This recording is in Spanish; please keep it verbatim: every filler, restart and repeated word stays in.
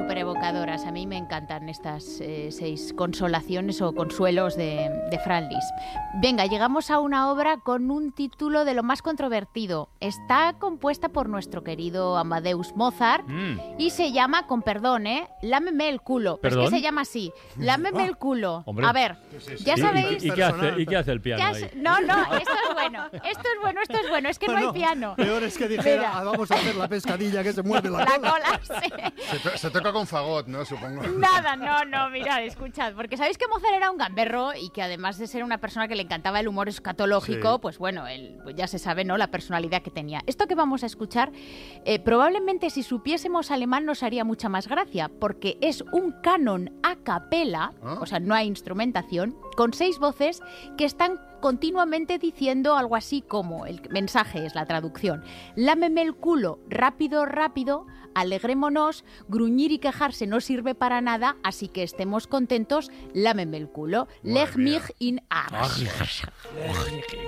súper evocadoras. A mí me encantan estas eh, seis consolaciones o consuelos de, de Fran Lis. Venga, llegamos a una obra con un título de lo más controvertido. Está compuesta por nuestro querido Amadeus Mozart mm. y se llama, con perdón, ¿eh? Lámeme el culo. Pero es que se llama así. Lámeme el culo. Hombre. A ver, ya sabéis... ¿Y, y, qué hace, ¿Y qué hace el piano ahí? No, no, esto es bueno. Esto es bueno, esto es bueno. Es que no, no hay piano. Peor es que dijera, ah, vamos a hacer la pescadilla que se mueve la, la cola. cola sí. se, to se toca con fagot, ¿no? Supongo. Nada, no, no, mirad, escuchad. Porque sabéis que Mozart era un gamberro y que además de ser una persona que le encantaba el humor escatológico, sí. pues bueno, él, pues ya se sabe, ¿no? La personalidad que tenía. Esto que vamos a escuchar, eh, probablemente si supiésemos alemán nos haría mucha más gracia, porque es un canon a capela, ¿ah? O sea, no hay instrumentación, con seis voces que están continuamente diciendo algo así como, el mensaje es la traducción, lámeme el culo, rápido, rápido, alegrémonos, gruñir y quejarse no sirve para nada, así que estemos contentos, lámeme el culo, leg mich in Arsch.